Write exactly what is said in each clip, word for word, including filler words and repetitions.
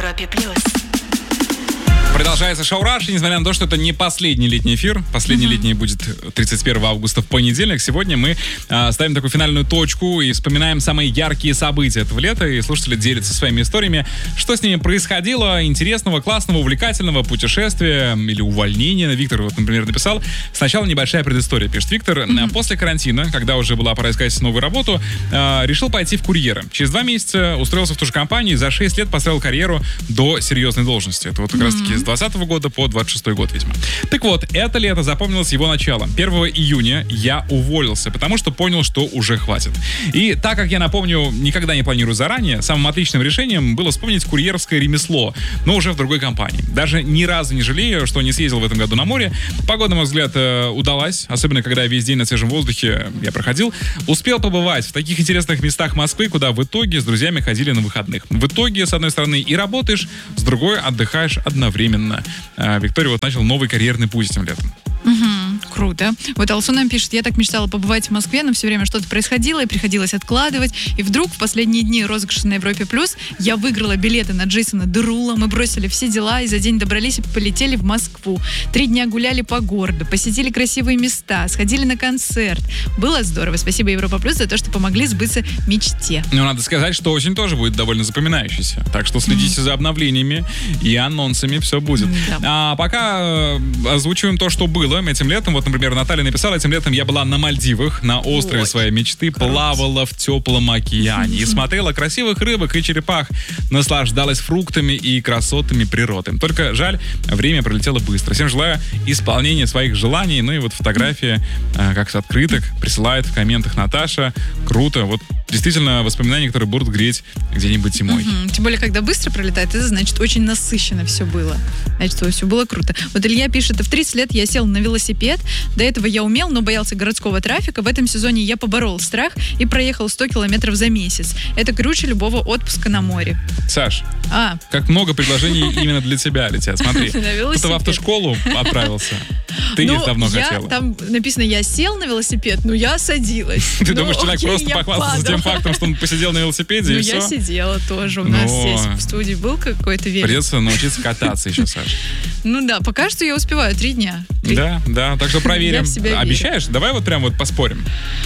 Европе плюс. Продолжается шоу «Раш», несмотря на то, что это не последний летний эфир. Последний mm-hmm. летний будет тридцать первого августа в понедельник. Сегодня мы э, ставим такую финальную точку и вспоминаем самые яркие события этого лета. И слушатели делятся своими историями, что с ними происходило интересного, классного, увлекательного, путешествия или увольнения. Виктор, вот, например, написал: сначала небольшая предыстория, пишет Виктор. Mm-hmm. После карантина, когда уже была пора искать новую работу, э, решил пойти в курьера. Через два месяца устроился в ту же компанию и за шесть лет построил карьеру до серьезной должности. Это вот как mm-hmm. раз таки с двадцатого года по двадцать шестой год, видимо. Так вот, это лето запомнилось его началом. первого июня я уволился, потому что понял, что уже хватит. И так как я, напомню, никогда не планирую заранее, самым отличным решением было вспомнить курьерское ремесло, но уже в другой компании. Даже ни разу не жалею, что не съездил в этом году на море. Погода, на мой взгляд, удалась, особенно когда весь день на свежем воздухе я проходил. Успел побывать в таких интересных местах Москвы, куда в итоге с друзьями ходили на выходных. В итоге, с одной стороны, и работаешь, с другой отдыхаешь одновременно. Виктория вот начал новый карьерный путь этим летом. Угу, круто. Вот Алсу нам пишет: я так мечтала побывать в Москве, но все время что-то происходило и приходилось откладывать. И вдруг в последние дни розыгрыша на Европе Плюс я выиграла билеты на Джейсона Дерула. Мы бросили все дела и за день добрались и полетели в Москву. Три дня гуляли по городу, посетили красивые места, сходили на концерт. Было здорово. Спасибо Европа Плюс за то, что помогли сбыться мечте. Ну, надо сказать, что осень тоже будет довольно запоминающейся. Так что следите mm-hmm. за обновлениями и анонсами, все будет. Да. А пока озвучиваем то, что было этим летом. Вот, например, Наталья написала: этим летом я была на Мальдивах, на острове Ой, своей мечты, круто. Плавала в теплом океане и смотрела красивых рыбок и черепах, наслаждалась фруктами и красотами природы. Только жаль, время пролетело быстро. Всем желаю исполнения своих желаний. Ну и вот фотографии, как с открыток, присылает в комментах Наташа. Круто. Вот действительно воспоминания, которые будут греть где-нибудь зимой. Угу. Тем более, когда быстро пролетает, это значит очень насыщенно все было. Значит, все было круто. Вот Илья пишет: в тридцать лет я сел на велосипед. До этого я умел, но боялся городского трафика. В этом сезоне я поборол страх и проехал сто километров за месяц. Это круче любого отпуска на море. Саш, а. как много предложений именно для тебя летят. Смотри, кто-то в автошколу отправился. Ты ну, их давно я, хотела. Там написано: я сел на велосипед, но я садилась. Ты ну, думаешь, человек окей, просто похвастался тем фактом, что он посидел на велосипеде, ну, и все? я сидела тоже. У нас здесь в студии был какой-то велик. Придется научиться кататься еще, Саш. Ну да, пока что я успеваю. Три дня. Три. Да, да, так что проверим. Обещаешь? Верю. Давай вот прям вот поспорим.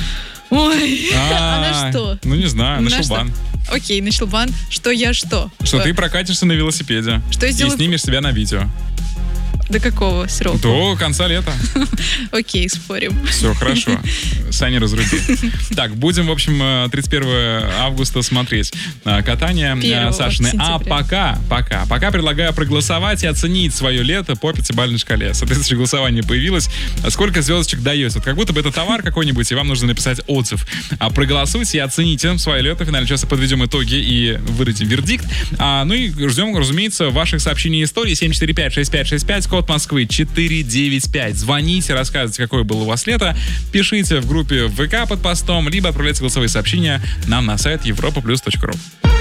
Ой, а на что? Ну не знаю, на шелбан. Окей, на шелбан. Что я что? Что ты прокатишься на велосипеде. Что я сделаю? И снимешь себя на видео. До какого срока? До конца лета. Окей, спорим. Все, хорошо. Саня, разруби. Так, будем, в общем, тридцать первого августа смотреть катание Сашины. А пока, пока, пока предлагаю проголосовать и оценить свое лето по пятибалльной шкале. Соответствующее голосование появилось. Сколько звездочек даете? Вот как будто бы это товар какой-нибудь, и вам нужно написать отзыв. А проголосуйте и оцените свое лето. В финале часа подведем итоги и выдадим вердикт. А, ну и ждем, разумеется, ваших сообщений и историй. семь четыре пять шесть пять шесть пять, код Москвы четыре девять пять. Звоните, рассказывайте, какое было у вас лето. Пишите в группе ВК под постом, либо отправляйте голосовые сообщения нам на сайт европа плюс точка ру.